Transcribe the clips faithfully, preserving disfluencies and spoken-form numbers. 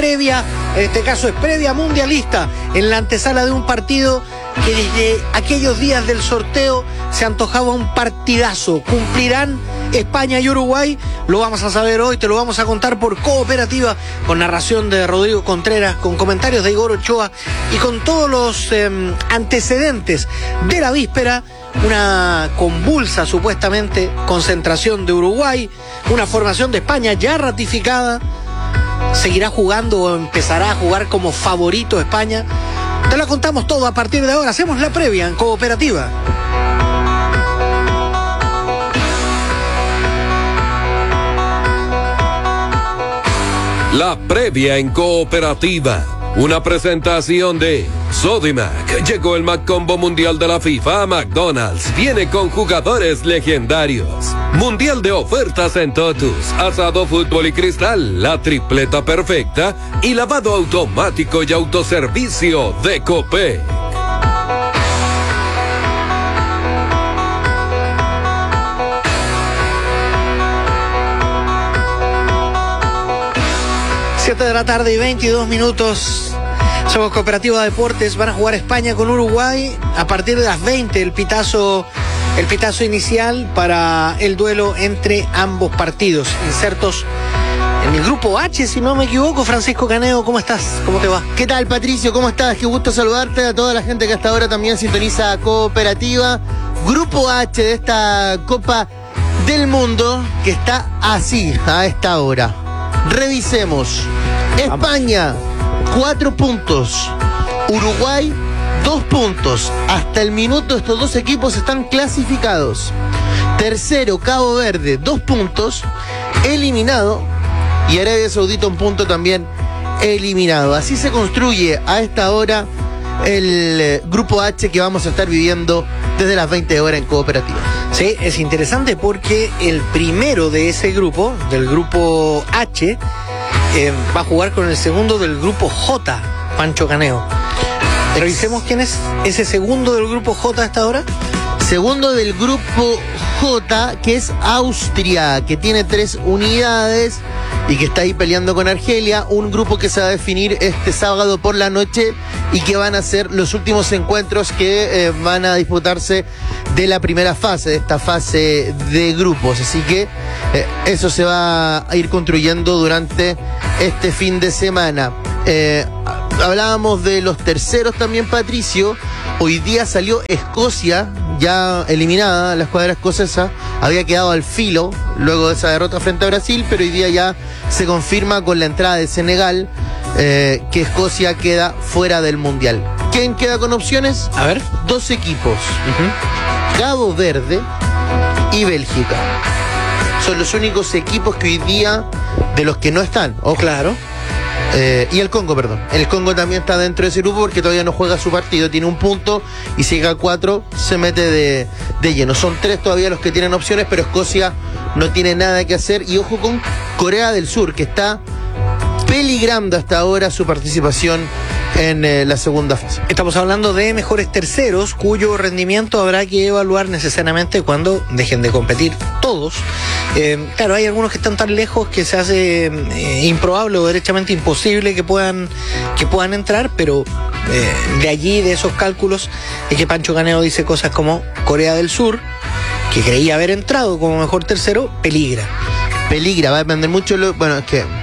previa, en este caso es previa mundialista, en la antesala de un partido que desde aquellos días del sorteo se antojaba un partidazo. ¿Cumplirán España y Uruguay? Lo vamos a saber hoy, te lo vamos a contar por Cooperativa, con narración de Rodrigo Contreras, con comentarios de Igor Ochoa y con todos los eh, antecedentes de la víspera. Una convulsa, supuestamente, concentración de Uruguay, una formación de España ya ratificada. ¿Seguirá jugando o empezará a jugar como favorito España? Te lo contamos todo a partir de ahora. Hacemos la previa en Cooperativa. La previa en Cooperativa. Una presentación de Sodimac. Llegó el Mac Combo Mundial de la FIFA a McDonald's. Viene con jugadores legendarios. Mundial de ofertas en Totus. Asado, fútbol y cristal. La tripleta perfecta. Y lavado automático y autoservicio de Copec. siete de la tarde y veintidós minutos. Somos Cooperativa Deportes. Van a jugar España con Uruguay a partir de las veinte. El pitazo, el pitazo inicial para el duelo entre ambos partidos. Insertos en el grupo H, si no me equivoco. Francisco Caneo, ¿cómo estás? ¿Cómo te va? ¿Qué tal, Patricio? ¿Cómo estás? Qué gusto saludarte, a toda la gente que hasta ahora también sintoniza Cooperativa. Grupo H de esta Copa del Mundo que está así a esta hora. Revisemos. España, cuatro puntos. Uruguay, dos puntos. Hasta el minuto estos dos equipos están clasificados. Tercero, Cabo Verde, dos puntos, eliminado. Y Arabia Saudita, un punto también eliminado. Así se construye a esta hora el eh, Grupo H que vamos a estar viviendo desde las veinte horas en Cooperativa. Sí, es interesante porque el primero de ese grupo, del grupo H, eh, va a jugar con el segundo del grupo J, Pancho Caneo. Revisemos quién es ese segundo del grupo J hasta ahora. Segundo del grupo J, que es Austria, que tiene tres unidades y que está ahí peleando con Argelia. Un grupo que se va a definir este sábado por la noche y que van a ser los últimos encuentros que eh, van a disputarse de la primera fase, de esta fase de grupos. Así que eh, eso se va a ir construyendo durante este fin de semana. Eh, hablábamos de los terceros también, Patricio. Hoy día salió Escocia, ya eliminada, la escuadra escocesa había quedado al filo luego de esa derrota frente a Brasil, pero hoy día ya se confirma con la entrada de Senegal eh, que Escocia queda fuera del Mundial. ¿Quién queda con opciones? A ver. Dos equipos, uh-huh. Cabo Verde y Bélgica. Son los únicos equipos que hoy día, de los que no están, ojo. Claro. Eh, y el Congo, perdón. El Congo también está dentro de ese grupo porque todavía no juega su partido. Tiene un punto y si llega a cuatro se mete de, de lleno. Son tres todavía los que tienen opciones, pero Escocia no tiene nada que hacer. Y ojo con Corea del Sur, que está peligrando hasta ahora su participación en eh, la segunda fase. Estamos hablando de mejores terceros, cuyo rendimiento habrá que evaluar necesariamente cuando dejen de competir todos. Eh, claro, hay algunos que están tan lejos que se hace eh, improbable o derechamente imposible que puedan, que puedan entrar, pero eh, de allí, de esos cálculos, es que Pancho Caneo dice cosas como Corea del Sur, que creía haber entrado como mejor tercero, peligra. Peligra, va a depender mucho. Lo, bueno, es que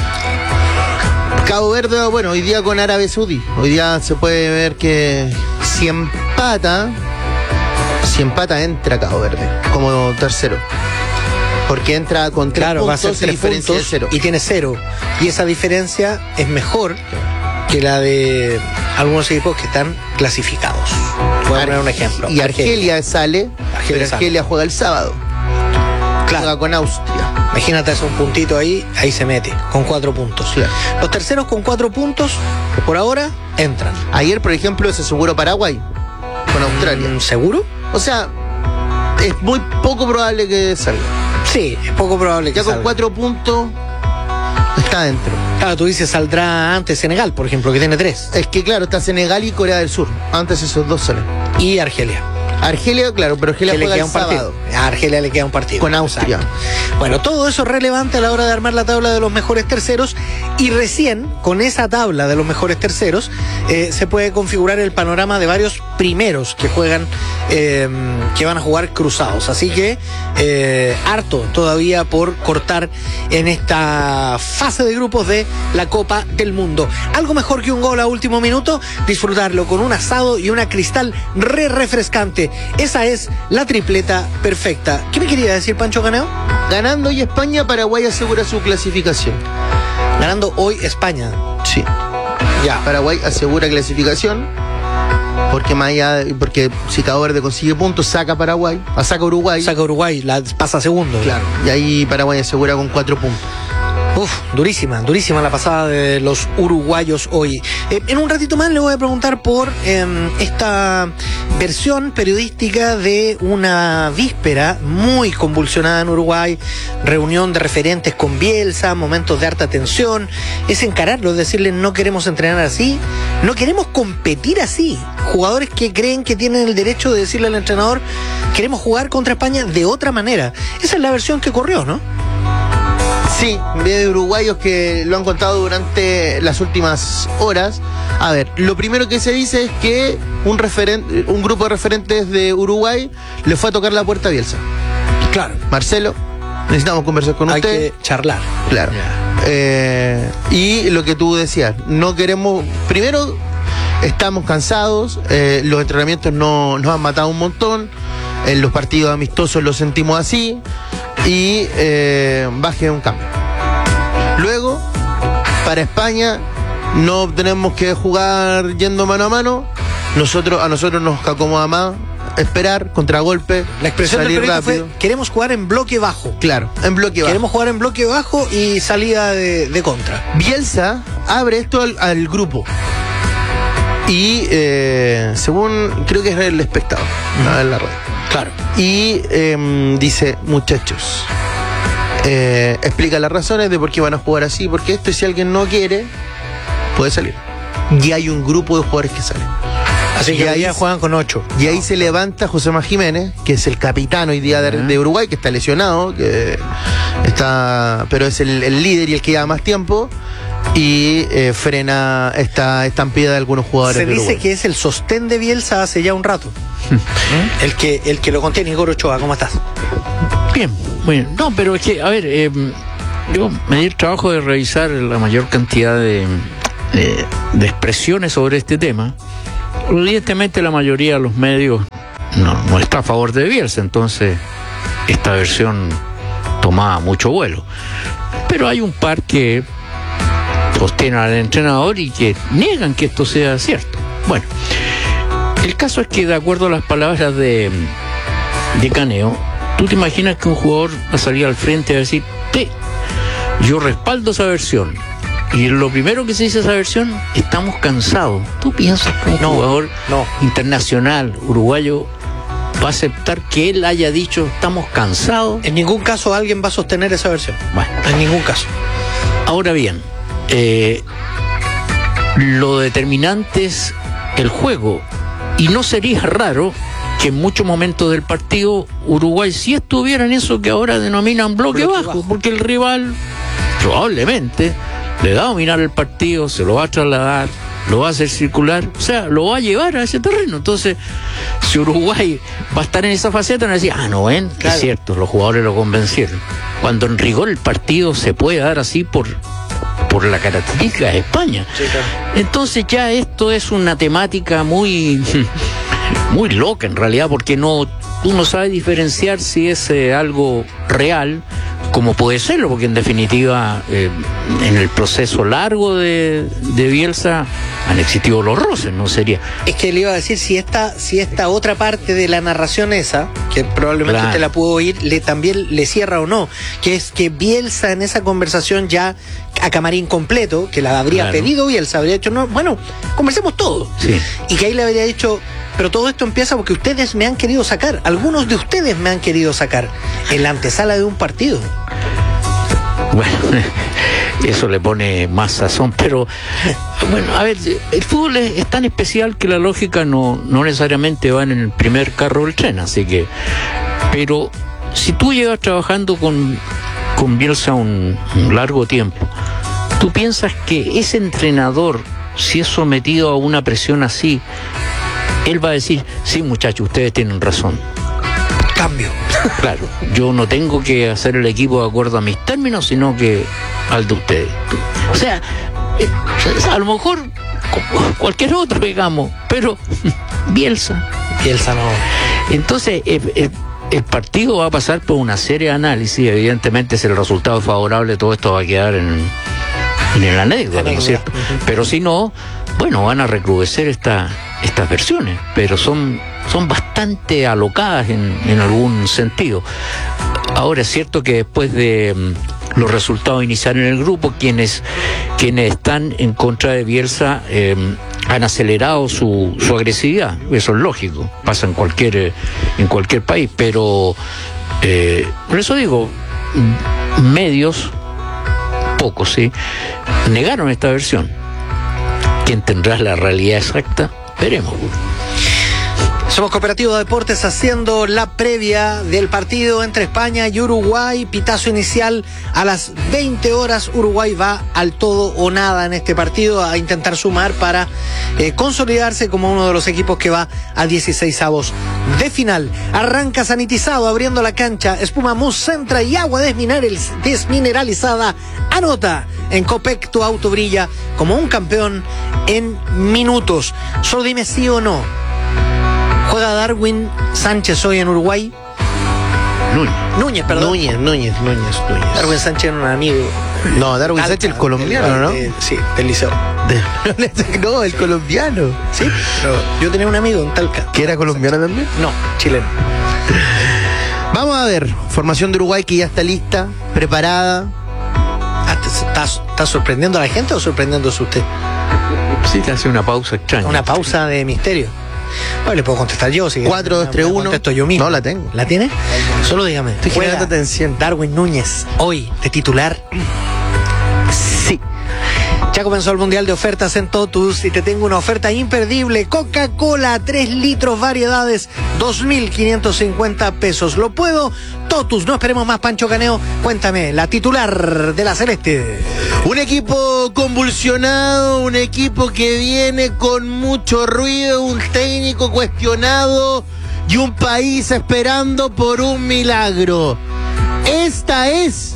Cabo Verde, bueno, hoy día con Arabia Saudí. Hoy día se puede ver que si empata, si empata entra Cabo Verde como tercero. Porque entra con tres claro, puntos va a ser tres y diferencia puntos de cero. Y tiene cero. Y esa diferencia es mejor que la de algunos equipos que están clasificados. Voy a poner un ejemplo. Y Argelia, Argelia sale, Argelia pero sale. Argelia juega el sábado. Claro. Juega con Austria. Imagínate, hace un puntito ahí, ahí se mete, con cuatro puntos. Claro. Los terceros con cuatro puntos, por ahora, entran. Ayer, por ejemplo, se aseguró Paraguay con Australia. ¿Seguro? O sea, es muy poco probable que salga. Sí, es poco probable que Ya con salga. cuatro puntos está dentro. Claro, tú dices saldrá antes Senegal, por ejemplo, que tiene tres. Es que claro, está Senegal y Corea del Sur. Antes esos dos salen. Y Argelia. Argelia, claro, pero Argelia que le juega queda el un partido. sábado. A Argelia le queda un partido. Con Austria. Exacto. Bueno, todo eso es relevante a la hora de armar la tabla de los mejores terceros y recién con esa tabla de los mejores terceros eh, se puede configurar el panorama de varios primeros que juegan, eh, que van a jugar cruzados. Así que eh, harto todavía por cortar en esta fase de grupos de la Copa del Mundo. Algo mejor que un gol a último minuto, disfrutarlo con un asado y una cristal re refrescante. Esa es la tripleta perfecta. ¿Qué me quería decir, Pancho Caneo? Ganando hoy España, Paraguay asegura su clasificación. Ganando hoy España. Sí. Ya. Paraguay asegura clasificación. Porque más allá de- porque si Cabo Verde consigue puntos, saca Paraguay, a saca Uruguay. Saca Uruguay, la pasa segundo. Claro. Y ahí Paraguay asegura con cuatro puntos. Uf, durísima, durísima la pasada de los uruguayos hoy. Eh, en un ratito más le voy a preguntar por eh, esta versión periodística de una víspera muy convulsionada en Uruguay, reunión de referentes con Bielsa, momentos de harta tensión, es encararlo, es decirles no queremos entrenar así, no queremos competir así. Jugadores que creen que tienen el derecho de decirle al entrenador queremos jugar contra España de otra manera. Esa es la versión que corrió, ¿no? Sí, de uruguayos que lo han contado durante las últimas horas. A ver, lo primero que se dice es que un referente, un grupo de referentes de Uruguay le fue a tocar la puerta a Bielsa. Claro. Marcelo, necesitamos conversar con Hay usted. que charlar. Claro. Eh, y lo que tú decías, no queremos. Primero, estamos cansados, eh, los entrenamientos no, nos han matado un montón, en los partidos amistosos lo sentimos así, y eh, baje un cambio. Luego, para España, no tenemos que jugar yendo mano a mano, nosotros a nosotros nos acomoda más esperar, contragolpe, La expresión del salir periodista rápido. fue, queremos jugar en bloque bajo. Claro, en bloque bajo. Queremos jugar en bloque bajo y salida de, de contra. Bielsa abre esto al, al grupo. Y eh, según creo que es el espectador, uh-huh. en la red. Claro. Y eh, dice, muchachos, eh, explica las razones de por qué van a jugar así, porque esto si alguien no quiere, puede salir. Y hay un grupo de jugadores que salen. Así que y ahí ahí juegan con ocho. Y ahí se levanta José Má Jiménez, que es el capitán hoy día de, de Uruguay, que está lesionado, que está, pero es el, el líder y el que lleva más tiempo, y eh, frena esta estampida de algunos jugadores. Se de dice Uruguay. que es el sostén de Bielsa hace ya un rato. el que el que lo contiene. Igor Ochoa, ¿cómo estás? Bien, bueno, no, pero es que, a ver, eh, yo me di el trabajo de revisar la mayor cantidad de, de, de expresiones sobre este tema. Evidentemente la mayoría de los medios no, no está a favor de Bielsa, entonces esta versión tomaba mucho vuelo. Pero hay un par que sostienen al entrenador y que niegan que esto sea cierto. Bueno, el caso es que de acuerdo a las palabras de, de Caneo, tú te imaginas que un jugador va a salir al frente y va a decir, "Te, yo respaldo esa versión". Y lo primero que se dice esa versión, estamos cansados. ¿Tú piensas que un No, jugador no. internacional uruguayo va a aceptar que él haya dicho estamos cansados? En ningún caso alguien va a sostener esa versión. Bueno, En ningún caso. ahora bien, eh, lo determinante es el juego. Y no sería raro que en muchos momentos del partido Uruguay sí estuviera en eso que ahora denominan bloque, Bloque bajo, bajo. porque el rival probablemente le va a dominar el partido, se lo va a trasladar, lo va a hacer circular, o sea, lo va a llevar a ese terreno. Entonces, si Uruguay va a estar en esa faceta, van a decir, ah, no ven, Claro. es cierto, los jugadores lo convencieron. Cuando en rigor el partido se puede dar así por, por la característica de España. Sí, claro. Entonces ya esto es una temática muy, muy loca en realidad, porque no, tú no sabes diferenciar si es eh, algo real, como puede serlo, porque en definitiva eh, en el proceso largo de, de Bielsa han existido los roces, ¿no? Sería. Es que le iba a decir, si esta, si esta otra parte de la narración esa, que probablemente Claro. usted la pudo oír, le también le cierra o no, que es que Bielsa en esa conversación ya a camarín completo, que la habría Claro. pedido Bielsa, habría dicho, no, bueno, conversemos todo. Sí. Y que ahí le habría dicho, pero todo esto empieza porque ustedes me han querido sacar, algunos de ustedes me han querido sacar en la antesala de un partido. Bueno, eso le pone más sazón, pero bueno, a ver, el fútbol es, es tan especial que la lógica no, no necesariamente va en el primer carro del tren, así que, pero si tú llevas trabajando con, con Bielsa un, un largo tiempo, tú piensas que ese entrenador, si es sometido a una presión así, él va a decir, sí muchachos, ustedes tienen razón. Cambio. Claro, yo no tengo que hacer el equipo de acuerdo a mis términos, sino que al de ustedes. O sea, eh, a lo mejor cualquier otro, digamos, pero Bielsa. Bielsa no. Entonces, eh, eh, el partido va a pasar por una serie de análisis. Evidentemente, si el resultado es favorable, todo esto va a quedar en, en la anécdota, ¿no es cierto? Pero si no, bueno, van a recrudecer esta, estas versiones, pero son, son bastante alocadas en, en algún sentido. Ahora es cierto que después de um, los resultados iniciales en el grupo, quienes, quienes están en contra de Bielsa eh, han acelerado su, su agresividad. Eso es lógico, pasa en cualquier, en cualquier país, pero eh, por eso digo, medios, pocos, ¿sí?, negaron esta versión. ¿Quién tendrá la realidad exacta? Veremos. Somos Cooperativo Deportes haciendo la previa del partido entre España y Uruguay. Pitazo inicial a las veinte horas. Uruguay va al todo o nada en este partido a intentar sumar para eh, consolidarse como uno de los equipos que va a dieciseisavos de final. Arranca sanitizado abriendo la cancha. Espuma mousse centra y agua desmineralizada. Anota en Copec, tu auto brilla como un campeón en minutos. Solo dime sí o no. ¿Juega Darwin Sánchez hoy en Uruguay? Núñez. Núñez, perdón. Núñez, Núñez, Núñez, Núñez. Darwin Sánchez era un amigo. No, Darwin Talca, Sánchez el colombiano, del, ¿no? de, sí, del liceo. De- no, el colombiano. Sí, pero yo tenía un amigo en Talca. ¿Que era colombiano también? No, chileno. Vamos a ver, formación de Uruguay que ya está lista, preparada. Ah, ¿Estás está sorprendiendo a la gente o sorprendiéndose usted? Sí, te hace una pausa extraña. Una pausa de misterio. Bueno, le puedo contestar yo. Si cuatro, dos, tres, uno. Contesto yo mismo. No la tengo. ¿La tiene? Solo dígame. Estoy ¿Juega generando atención. Darwin Núñez hoy de titular? Sí. Ya comenzó el Mundial de Ofertas en Totus y te tengo una oferta imperdible. Coca-Cola, tres litros variedades, dos mil quinientos cincuenta pesos. ¿Lo puedo? Totus, no esperemos más, Pancho Caneo. Cuéntame, la titular de la Celeste. Un equipo convulsionado, un equipo que viene con mucho ruido, un técnico cuestionado y un país esperando por un milagro. Esta es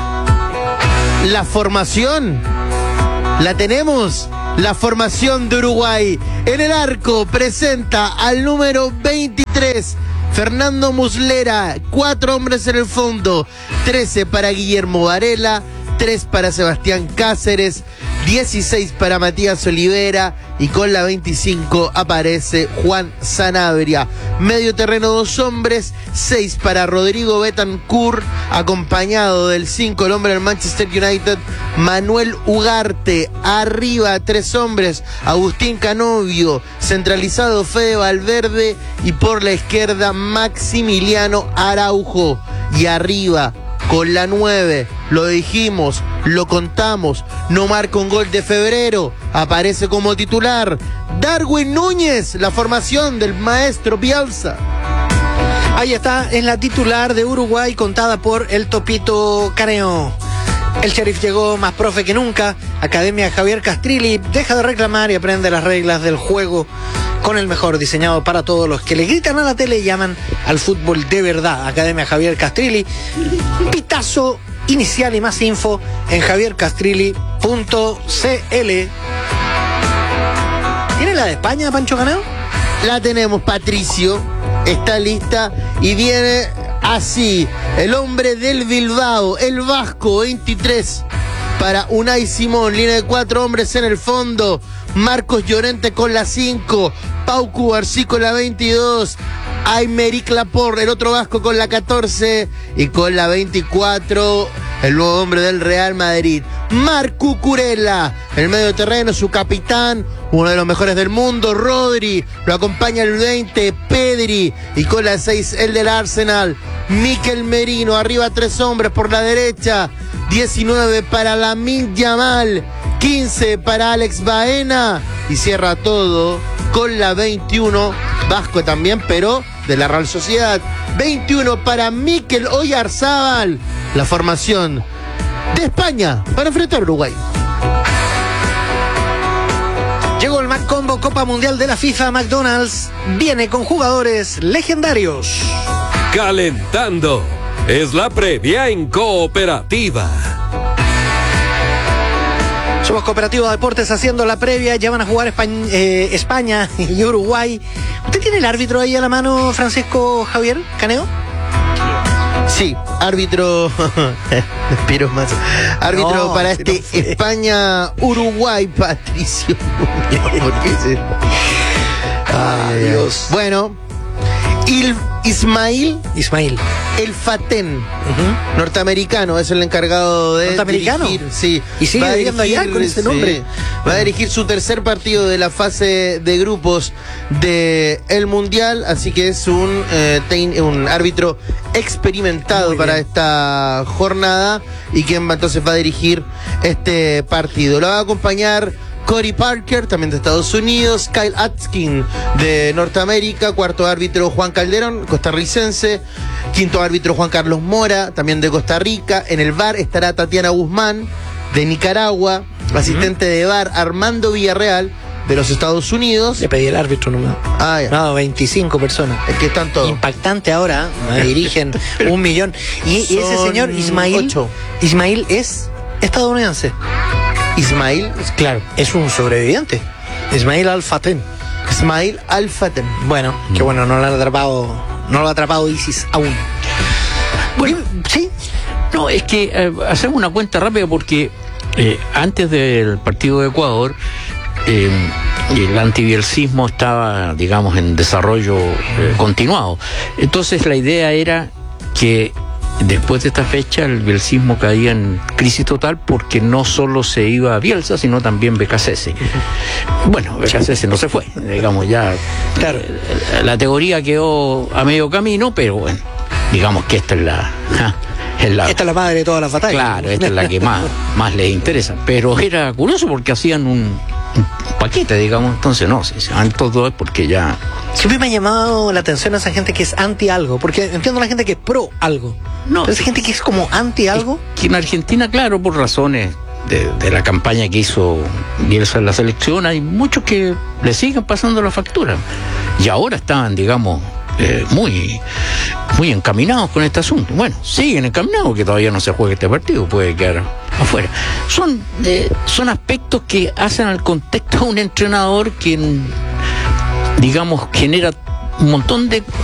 la formación. La tenemos, la formación de Uruguay. En el arco presenta al número veintitrés, Fernando Muslera. Cuatro hombres en el fondo. trece para Guillermo Varela, tres para Sebastián Cáceres, dieciséis para Matías Olivera y con la veinticinco aparece Juan Sanabria. Medio terreno dos hombres, seis para Rodrigo Betancourt, acompañado del cinco, el hombre del Manchester United, Manuel Ugarte. Arriba tres hombres, Agustín Canovio, centralizado Fede Valverde y por la izquierda Maximiliano Araujo. Y arriba con la nueve, lo dijimos, lo contamos, no marca un gol de febrero, aparece como titular Darwin Núñez, la formación del maestro Bielsa. Ahí está, en la titular de Uruguay, contada por el Topito Caneo. El Sheriff llegó más profe que nunca. Academia Javier Castrilli deja de reclamar y aprende las reglas del juego con el mejor diseñado para todos los que le gritan a la tele y llaman al fútbol de verdad. Academia Javier Castrilli. Pitazo inicial y más info en javier castrilli punto c l. ¿Tiene la de España, Pancho Caneo? La tenemos, Patricio. Está lista y viene así. El hombre del Bilbao, el vasco, veintitrés. Para Unai Simón, línea de cuatro hombres en el fondo. Marcos Llorente con la cinco. Pau Cubarsí con la veintidós. Aymeric Laporte, el otro vasco, con la catorce. Y con la veinticuatro, el nuevo hombre del Real Madrid. Marc Cucurella. En el medio de terreno, su capitán, uno de los mejores del mundo, Rodri. Lo acompaña el veinte, Pedri. Y con la seis, el del Arsenal, Mikel Merino. Arriba tres hombres por la derecha. diecinueve para Lamine Yamal. quince para Alex Baena. Y cierra todo con la veintiuno, Vasco también, pero de la Real Sociedad. veintiuno para Mikel Oyarzábal. La formación de España para enfrentar a Uruguay. Llegó el McCombo Copa Mundial de la FIFA. McDonald's viene con jugadores legendarios. Calentando. Es la previa en Cooperativa. Somos Cooperativa Deportes haciendo la previa. Ya van a jugar España, eh, España y Uruguay. ¿Usted tiene el árbitro ahí a la mano, Francisco Javier Caneo? Sí, árbitro. Espero más. Árbitro No, para si este no fue. España-Uruguay, Patricio. ¿Por qué se- Ay, Dios. Bueno, Il Ismail Ismail. El Faten, Ujú. norteamericano, es el encargado de ¿Norteamericano? dirigir, sí, ¿Y sigue va a viviendo allá con ese sí, nombre? va a dirigir su tercer partido de la fase de grupos de el Mundial, así que es un, eh, tein- un árbitro experimentado Muy para bien. esta jornada y quien va- entonces va a dirigir este partido. Lo va a acompañar Cody Parker, también de Estados Unidos, Kyle Atkin de Norteamérica, cuarto árbitro Juan Calderón, costarricense, quinto árbitro Juan Carlos Mora, también de Costa Rica. En el V A R estará Tatiana Guzmán de Nicaragua, asistente de V A R Armando Villarreal de los Estados Unidos. Le pedí el árbitro número. Ah, ya. No, veinticinco personas. Es que están todos. Impactante ahora, ¿eh? Dirigen un millón. Y, y ese Son señor Ismail, ocho. Ismail es estadounidense. Ismail, Claro, es un sobreviviente. Ismail Al-Faten. Ismail Al-Faten. Bueno, que bueno, no lo han atrapado, no lo ha atrapado ISIS aún. Bueno, sí, no, es que eh, hacemos una cuenta rápida porque eh, antes del partido de Ecuador, eh, el antibielcismo estaba, digamos, en desarrollo eh, continuado. Entonces la idea era que después de esta fecha el bielcismo caía en crisis total porque no solo se iba a Bielsa, sino también Becasese. Bueno, Becasese no se fue, digamos, ya. Claro. eh, La teoría quedó a medio camino, pero bueno, digamos que esta es la... ja, es la esta es la madre de todas las batallas. Claro, esta es la que más, más les interesa. Pero era curioso porque hacían un, un paquete, digamos. Entonces, no, si se van todos es porque ya... Siempre me ha llamado la atención a esa gente que es anti algo, porque entiendo a la gente que es pro algo. No, Pero esa gente que es como anti algo. Que en Argentina, claro, por razones de, de la campaña que hizo Bielsa en la selección, hay muchos que le siguen pasando la factura. Y ahora estaban, digamos, eh, muy, muy encaminados con este asunto. Bueno, siguen encaminados, que todavía no se juega este partido, puede quedar afuera. Son, eh, son aspectos que hacen al contexto a un entrenador que, digamos, genera un montón de